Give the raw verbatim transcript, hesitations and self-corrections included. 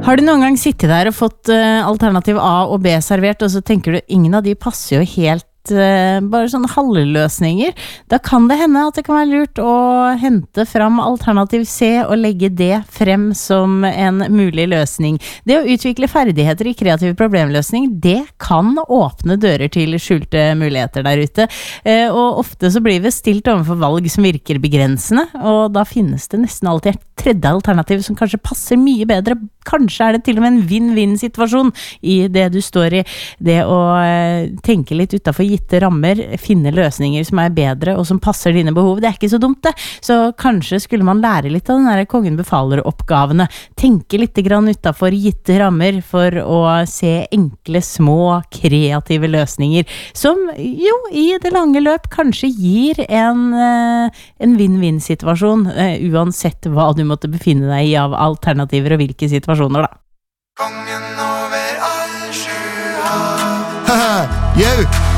Har du noen gang sittet der og fått uh, alternativ A og B servert, og så tenker du, ingen av de passer jo helt uh, bare sånne halvløsninger? Da kan det hende at det kan være lurt å hente fram alternativ C og legge det frem som en mulig løsning. Det å utvikle ferdigheter i kreativ problemløsning, det kan åpne dører til skjulte muligheter der ute. Uh, og ofte så blir vi stilt overfor valg som virker begrensende, og da finnes det nesten alltid et tredje alternativ som kanskje passer mye bedre. Kanskje er det til og med en vinn-vinn-situasjon i det du står i. Det å eh, tenke litt utenfor gitte rammer, finne løsninger som er bedre og som passer dine behov. Det er ikke så dumt det. Så kanskje skulle man lære litt av den der kongen befaler-oppgavene. Tenke litt grann utenfor gitte rammer for å se enkle, små, kreative løsninger som jo i det lange løp kanskje gir en, eh, en vinn-vinn-situasjon, eh, uansett hva du måtte befinne deg i av alternativer og hvilke situasjoner da. Kongen over all sju hav. Haha, jau!